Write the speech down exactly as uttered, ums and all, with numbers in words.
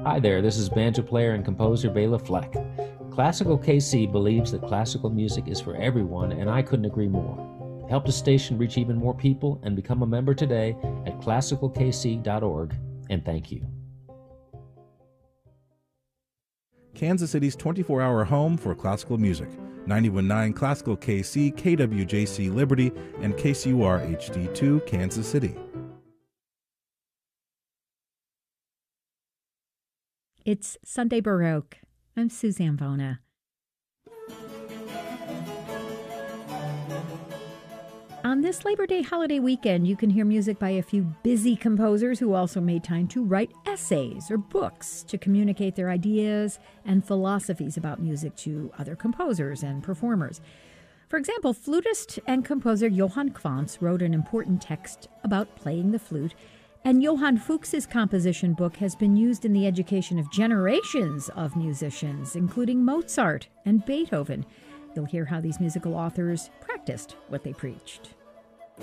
Hi there, this is banjo player and composer Bela Fleck. Classical K C believes that classical music is for everyone, and I couldn't agree more. Help the station reach even more people and become a member today at classical k c dot org, and thank you. Kansas City's twenty-four hour home for classical music. ninety-one point nine Classical K C, K W J C Liberty, and K C U R H D two Kansas City. It's Sunday Baroque. I'm Suzanne Vona. On this Labor Day holiday weekend, you can hear music by a few busy composers who also made time to write essays or books to communicate their ideas and philosophies about music to other composers and performers. For example, flutist and composer Johann Quantz wrote an important text about playing the flute, and Johann Fuchs's composition book has been used in the education of generations of musicians, including Mozart and Beethoven. You'll hear how these musical authors practiced what they preached.